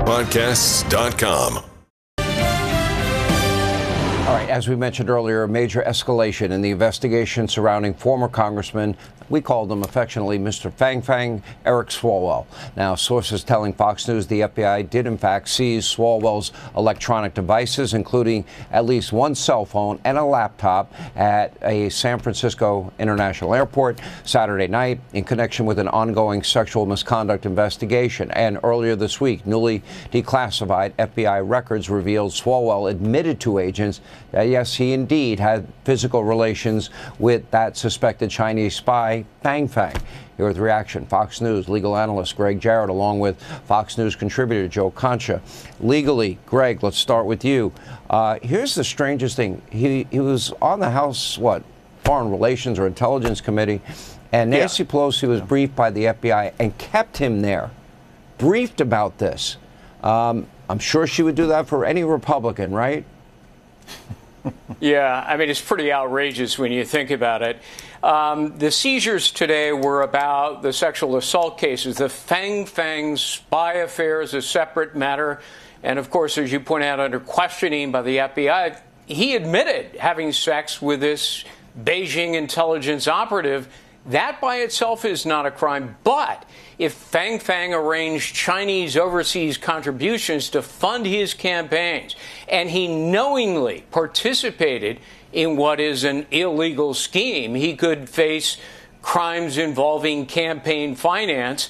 VoiceAmericaPodcasts.com. All right, as we mentioned earlier, a major escalation in the investigation surrounding former Congressman, we called him affectionately Mr. Fang Fang, Eric Swalwell. Now, sources telling Fox News the FBI did in fact seize Swalwell's electronic devices, including at least one cell phone and a laptop at a San Francisco International Airport Saturday night in connection with an ongoing sexual misconduct investigation. And earlier this week, newly declassified FBI records revealed Swalwell admitted to agents that, yes, he indeed had physical relations with that suspected Chinese spy, Fang Fang. Here with reaction, Fox News legal analyst Greg Jarrett, along with Fox News contributor Joe Concha. Legally, Greg, let's start with you. Here's the strangest thing. He was on the House, Foreign Relations or Intelligence Committee, and Nancy Pelosi was briefed by the FBI and kept him there, briefed about this. I'm sure she would do that for any Republican, right? Yeah, I mean, it's pretty outrageous when you think about it. The seizures today were about the sexual assault cases. The Fang Fang spy affair is a separate matter. And of course, as you point out, under questioning by the FBI, he admitted having sex with this Beijing intelligence operative. That by itself is not a crime. But if Fang Fang arranged Chinese overseas contributions to fund his campaigns, and he knowingly participated in what is an illegal scheme, he could face crimes involving campaign finance.